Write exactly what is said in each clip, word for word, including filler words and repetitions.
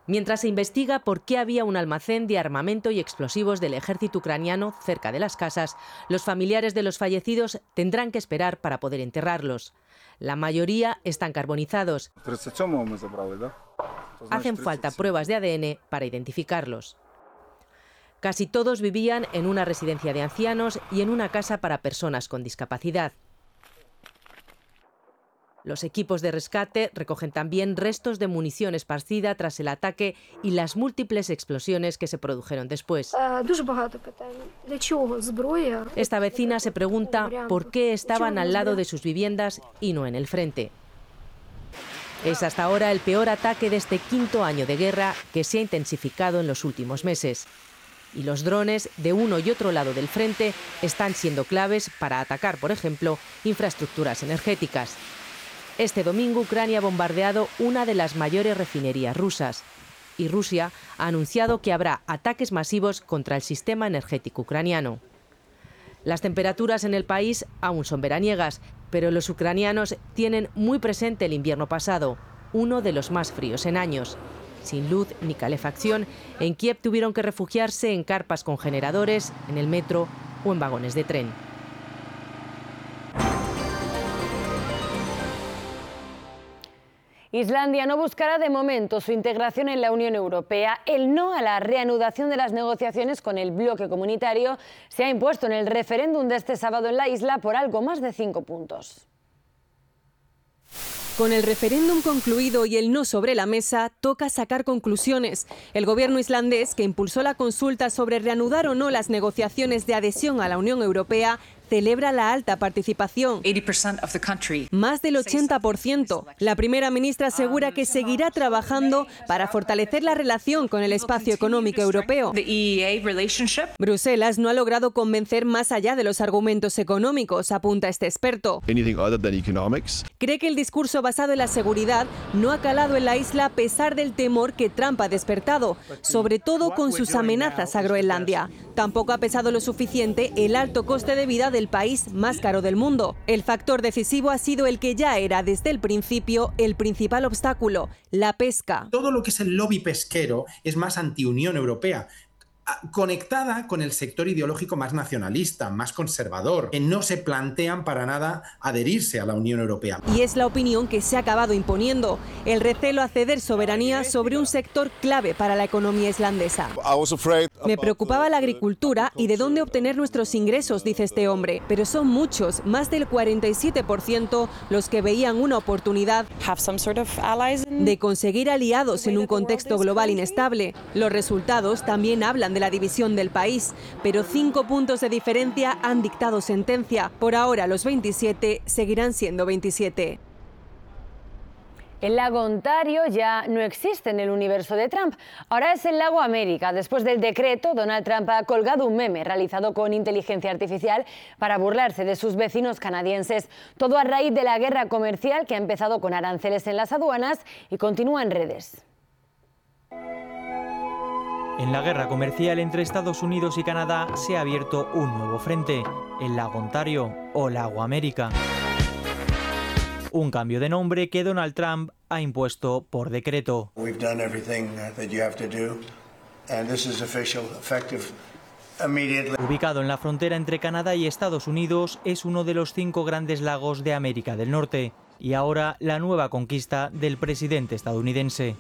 Mientras se investiga por qué había un almacén de armamento y explosivos del ejército ucraniano cerca de las casas, los familiares de los fallecidos tendrán que esperar para poder enterrarlos. La mayoría están carbonizados. Hacen falta pruebas de A D N para identificarlos. Casi todos vivían en una residencia de ancianos y en una casa para personas con discapacidad. Los equipos de rescate recogen también restos de munición esparcida tras el ataque y las múltiples explosiones que se produjeron después. Esta vecina se pregunta por qué estaban al lado de sus viviendas y no en el frente. Es hasta ahora el peor ataque de este quinto año de guerra, que se ha intensificado en los últimos meses. Y los drones de uno y otro lado del frente están siendo claves para atacar, por ejemplo, infraestructuras energéticas. Este domingo Ucrania ha bombardeado una de las mayores refinerías rusas y Rusia ha anunciado que habrá ataques masivos contra el sistema energético ucraniano. Las temperaturas en el país aún son veraniegas, pero los ucranianos tienen muy presente el invierno pasado, uno de los más fríos en años. Sin luz ni calefacción, en Kiev tuvieron que refugiarse en carpas con generadores, en el metro o en vagones de tren. Islandia no buscará de momento su integración en la Unión Europea. El no a la reanudación de las negociaciones con el bloque comunitario se ha impuesto en el referéndum de este sábado en la isla por algo más de cinco puntos. Con el referéndum concluido y el no sobre la mesa, toca sacar conclusiones. El gobierno islandés, que impulsó la consulta sobre reanudar o no las negociaciones de adhesión a la Unión Europea, celebra la alta participación. Más del ochenta por ciento. La primera ministra asegura que seguirá trabajando para fortalecer la relación con el espacio económico europeo. Bruselas no ha logrado convencer más allá de los argumentos económicos, apunta este experto. Cree que el discurso basado en la seguridad no ha calado en la isla a pesar del temor que Trump ha despertado, sobre todo con sus amenazas a Groenlandia. Tampoco ha pesado lo suficiente el alto coste de vida del país más caro del mundo. El factor decisivo ha sido el que ya era desde el principio el principal obstáculo, la pesca. Todo lo que es el lobby pesquero es más anti-Unión Europea, conectada con el sector ideológico más nacionalista, más conservador, que no se plantean para nada adherirse a la Unión Europea. Y es la opinión que se ha acabado imponiendo, el recelo a ceder soberanía sobre un sector clave para la economía islandesa. Me preocupaba la agricultura y de dónde obtener nuestros ingresos, dice este hombre, pero son muchos, más del cuarenta y siete por ciento, los que veían una oportunidad de conseguir aliados en un contexto global inestable. Los resultados también hablan de la división del país, pero cinco puntos de diferencia han dictado sentencia. Por ahora los veintisiete seguirán siendo veintisiete. El lago Ontario ya no existe en el universo de Trump. Ahora es el lago América. Después del decreto, Donald Trump ha colgado un meme realizado con inteligencia artificial para burlarse de sus vecinos canadienses. Todo a raíz de la guerra comercial que ha empezado con aranceles en las aduanas y continúa en redes. En la guerra comercial entre Estados Unidos y Canadá se ha abierto un nuevo frente, el lago Ontario o lago América. Un cambio de nombre que Donald Trump ha impuesto por decreto. Ubicado en la frontera entre Canadá y Estados Unidos, es uno de los cinco grandes lagos de América del Norte y ahora la nueva conquista del presidente estadounidense.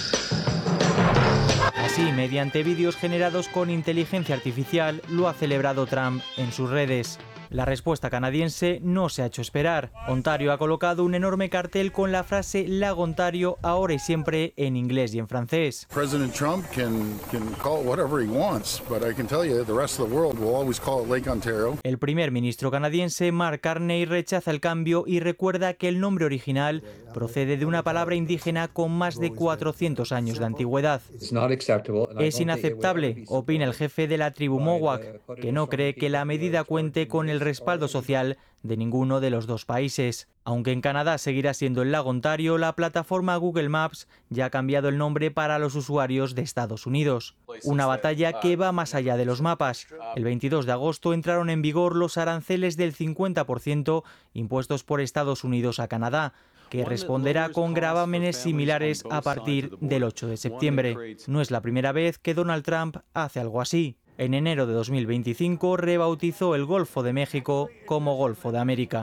Así, mediante vídeos generados con inteligencia artificial, lo ha celebrado Trump en sus redes. La respuesta canadiense no se ha hecho esperar. Ontario ha colocado un enorme cartel con la frase Lago Ontario ahora y siempre en inglés y en francés. President Trump can, can call it whatever he wants, but I can tell you the rest of the world will always call it Lake Ontario. El primer ministro canadiense Mark Carney rechaza el cambio y recuerda que el nombre original procede de una palabra indígena con más de cuatrocientos años de antigüedad. Es inaceptable, opina el jefe de la tribu Mohawk, que no cree que la medida cuente con el respaldo social de ninguno de los dos países. Aunque en Canadá seguirá siendo el lago Ontario, la plataforma Google Maps ya ha cambiado el nombre para los usuarios de Estados Unidos. Una batalla que va más allá de los mapas. El veintidós de agosto entraron en vigor los aranceles del cincuenta por ciento impuestos por Estados Unidos a Canadá, que responderá con gravámenes similares a partir del ocho de septiembre. No es la primera vez que Donald Trump hace algo así. En enero de dos mil veinticinco rebautizó el Golfo de México como Golfo de América.